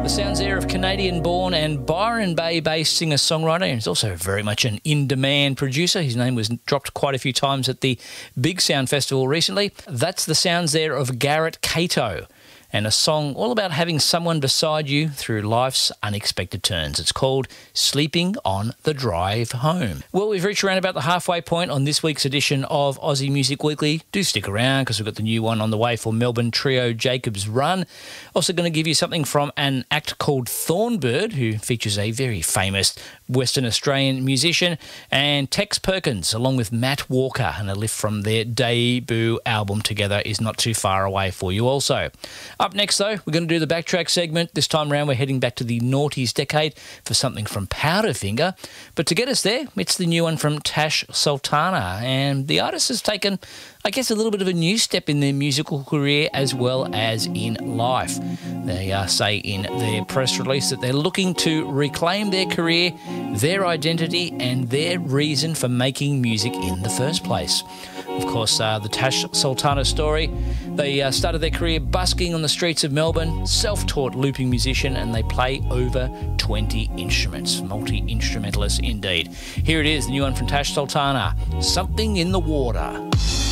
The sounds there of Canadian-born and Byron Bay-based singer-songwriter, and he's also very much an in-demand producer. His name was dropped quite a few times at the Big Sound Festival recently. That's the sounds there of Garrett Cato, and a song all about having someone beside you through life's unexpected turns. It's called Sleeping on the Drive Home. Well, we've reached around about the halfway point on this week's edition of Aussie Music Weekly. Do stick around because we've got the new one on the way for Melbourne trio Jacob's Run. Also going to give you something from an act called Thornbird, who features a very famous Western Australian musician, and Tex Perkins, along with Matt Walker, and a lift from their debut album together is not too far away for you also. Up next, though, we're going to do the backtrack segment. This time around, we're heading back to the noughties decade for something from Powderfinger. But to get us there, it's the new one from Tash Sultana. And the artist has taken, I guess, a little bit of a new step in their musical career as well as in life. They say in their press release that they're looking to reclaim their career, their identity, and their reason for making music in the first place. Of course, the Tash Sultana story, they started their career busking on the streets of Melbourne, self-taught looping musician, and they play over 20 instruments. Multi-instrumentalist indeed. Here it is, the new one from Tash Sultana, Something in the Water.